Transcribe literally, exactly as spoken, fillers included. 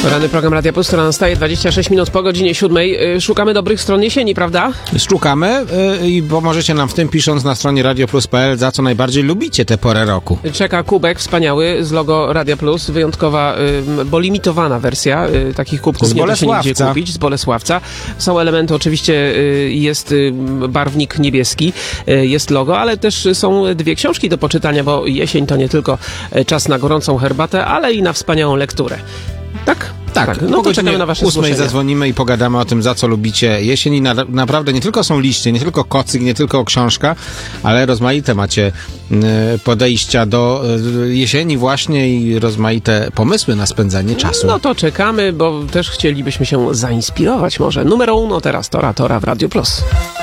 Poranny program Radia Plus, która nastaje dwadzieścia sześć minut po godzinie siódmej. Szukamy dobrych stron jesieni, prawda? Szukamy i pomożecie nam w tym, pisząc na stronie radio plus kropka p l, za co najbardziej lubicie tę porę roku. Czeka kubek wspaniały z logo Radia Plus, wyjątkowa, bo limitowana wersja takich kubków. Z nie da się Bolesławca. nigdzie kupić, z Bolesławca. Są elementy, oczywiście jest barwnik niebieski, jest logo, ale też są dwie książki do poczytania, bo jesień to nie tylko czas na gorącą herbatę, ale i na wspaniałą lekturę. Tak? Tak, tak. No to czekamy na wasze ósmej zgłoszenia. zadzwonimy i pogadamy o tym, za co lubicie jesień. I na, naprawdę nie tylko są liście, nie tylko kocyk, nie tylko książka, ale rozmaite macie y, podejścia do y, jesieni właśnie i rozmaite pomysły na spędzanie czasu. No to czekamy, bo też chcielibyśmy się zainspirować może. Numero uno teraz Tora Tora w Radio Plus.